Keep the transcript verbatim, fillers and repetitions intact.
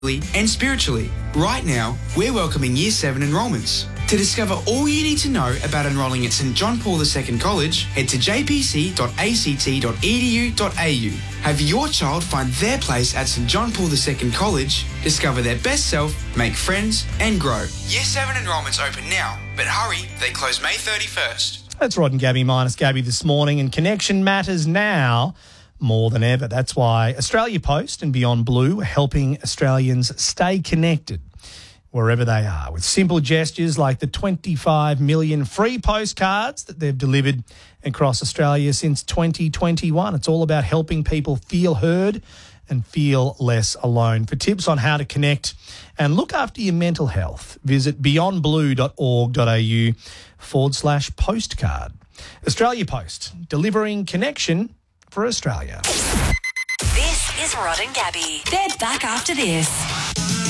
and spiritually. Right now, we're welcoming Year seven enrolments. To discover all you need to know about enrolling at St John Paul the Second College, head to j p c dot a c t dot e d u dot a u. Have your child find their place at St John Paul the Second College, discover their best self, make friends and grow. Year seven enrolments open now, but hurry, they close May thirty-first. That's Rod and Gabby minus Gabby this morning, and connection matters now more than ever. That's why Australia Post and Beyond Blue are helping Australians stay connected wherever they are with simple gestures like the twenty-five million free postcards that they've delivered across Australia since twenty twenty-one. It's all about helping people feel heard and feel less alone. For tips on how to connect and look after your mental health, visit beyondblue.org.au forward slash postcard. Australia Post, delivering connection for Australia. This is Rod and Gabby. They're back after this.